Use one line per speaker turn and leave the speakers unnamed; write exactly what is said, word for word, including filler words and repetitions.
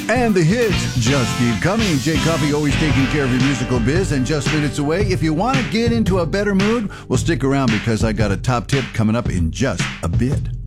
And the hits just keep coming. Jay Coffey always taking care of your musical biz and just minutes away. If you want to get into a better mood, well, stick around because I got a top tip coming up in just a bit.